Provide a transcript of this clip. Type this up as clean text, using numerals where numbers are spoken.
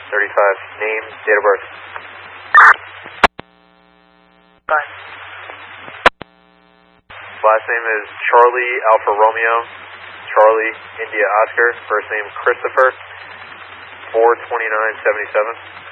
35. Name, date of birth. Bye. Last name is Charlie Alpha Romeo, Charlie India Oscar. First name Christopher, 42977.